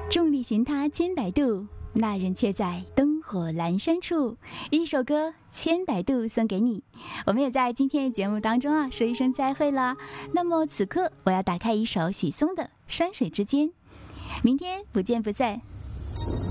众里寻他千百度，那人却在灯火阑珊处。一首歌千百度送给你。我们也在今天的节目当中说一声再会啦。那么此刻我要打开一首许嵩的《山水之间》，明天不见不散。